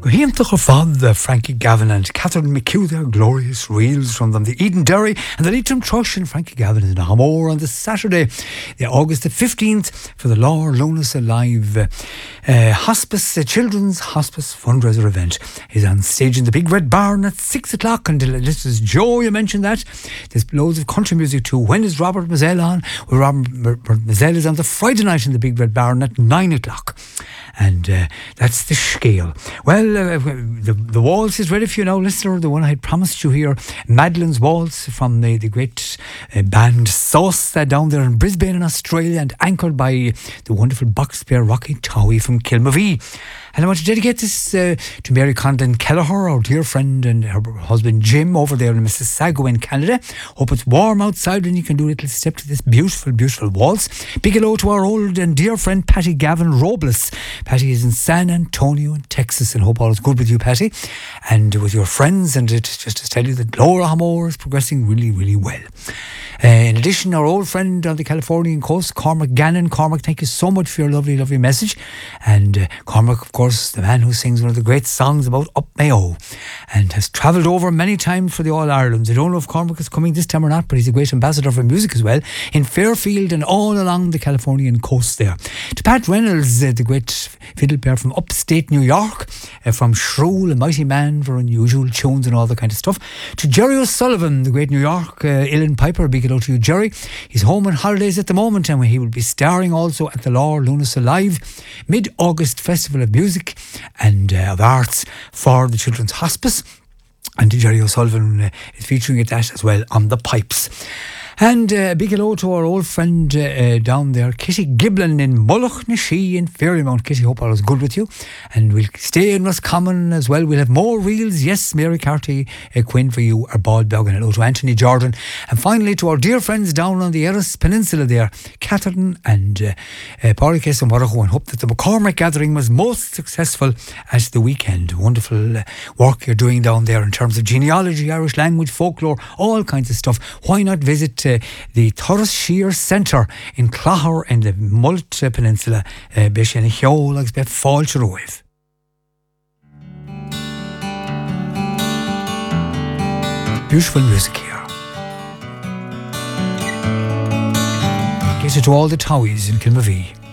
Gohiamtach of fad Frankie Gavin and Catherine McHugh, their glorious reels from them, the Eden Derry and the Leitrim Trush, and Frankie Gavin is in Hamor on the Saturday, the August the 15th, for the Law Lonas Alive Hospice, Children's Hospice fundraiser event. Is on stage in the Big Red Barn at 6 o'clock. And this is Joe, you mentioned that. There's loads of country music too. When is Robert Mazzell on? Well, Robert Mazzell is on the Friday night in the Big Red Barn at 9 o'clock. And that's the scale. Well, the waltz is ready for you now, listener. The one I had promised you here, Madeline's Waltz from the great band Sauce down there in Brisbane in Australia, and anchored by the wonderful box player Rocky Towie from Kilmavee. And I want to dedicate this to Mary Condon Kelleher, our dear friend, and her husband Jim over there in Mississauga in Canada. Hope it's warm outside and you can do a little step to this beautiful, beautiful waltz. Big hello to our old and dear friend Patty Gavin Robles. Patty is in San Antonio in Texas, and hope all is good with you, Patty, and with your friends. And just to tell you that Laura Hamor is progressing really, really well. In addition, our old friend on the Californian coast, Cormac Gannon. Cormac, thank you so much for your lovely, lovely message. And Cormac, of course, the man who sings one of the great songs about Up Mayo, and has travelled over many times for the All-Irelands. I don't know if Cormac is coming this time or not, but he's a great ambassador for music as well, in Fairfield and all along the Californian coast there. To Pat Reynolds, the great fiddle player from upstate New York, from Shrule, a mighty man for unusual tunes and all that kind of stuff. To Jerry O'Sullivan, the great New York uilleann piper. Big hello to you, Jerry. He's home on holidays at the moment, and he will be starring also at the Law Lonas Alive mid-August Festival of Music and of Arts for the Children's Hospice. And Jerry O'Sullivan is featuring at that as well on the pipes. And a big hello to our old friend down there, Kitty Giblin in Mullach na Shee in Fairymount. Kitty, hope all is good with you. And we'll stay in Roscommon as well. We'll have more reels. Yes, Mary Carty, Quinn for you, our Baldbog, and hello to Anthony Jordan. And finally to our dear friends down on the Erris Peninsula there, Catherine and Porrickes and Warracho, and hope that the McCormick gathering was most successful at the weekend. Wonderful work you're doing down there in terms of genealogy, Irish language, folklore, all kinds of stuff. Why not visit the Torres Shear Centre in Clogher and the Mullet Peninsula, Bish and Heo, like Beth Falcheroiv. Beautiful music here. Get it to all the Towies in Kilmavee.